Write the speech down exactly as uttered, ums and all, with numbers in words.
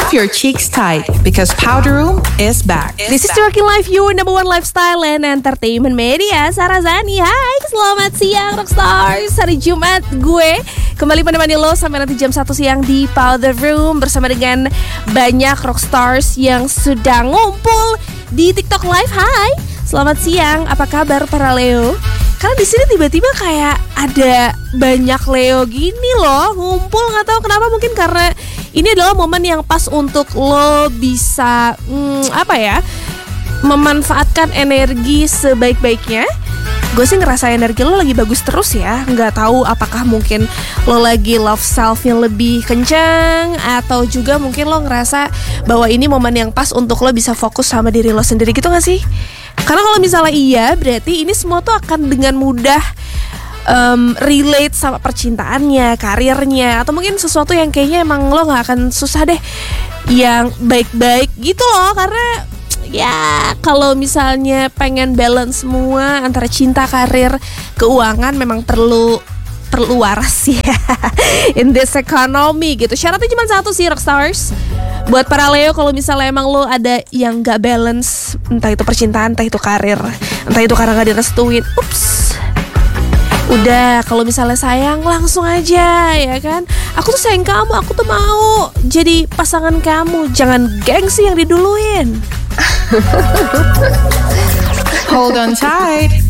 Have your cheeks tight because Powder Room is back. This is Working Life, your number one lifestyle and entertainment media. Sarah Zani, hai, selamat siang Rockstars. Hari Jumat gue kembali menemani lo sampai nanti jam satu siang di Powder Room bersama dengan banyak Rockstars yang sedang ngumpul di TikTok Live. Hai, selamat siang, apa kabar para Leo? Karena di sini tiba-tiba kayak ada banyak Leo gini loh ngumpul, nggak tahu kenapa, mungkin karena ini adalah momen yang pas untuk lo bisa hmm, apa ya memanfaatkan energi sebaik-baiknya. Gue sih ngerasa energi lo lagi bagus terus ya. Nggak tahu apakah mungkin lo lagi love self-nya lebih kencang, atau juga mungkin lo ngerasa bahwa ini momen yang pas untuk lo bisa fokus sama diri lo sendiri gitu gak sih? Karena kalau misalnya iya, berarti ini semua tuh akan dengan mudah um, relate sama percintaannya, karirnya, atau mungkin sesuatu yang kayaknya emang lo gak akan susah deh yang baik-baik gitu loh. Karena ya kalau misalnya pengen balance semua antara cinta, karir, keuangan, memang perlu perlu waras ya in this economy gitu. Syaratnya cuma satu sih Rockstars. Buat para Leo, kalau misalnya emang lo ada yang gak balance, entah itu percintaan, entah itu karir, entah itu karena gak direstuin, ups, udah, kalau misalnya sayang langsung aja ya kan. Aku tuh sayang kamu, aku tuh mau jadi pasangan kamu. Jangan gengsi yang diduluin. Hold on tight.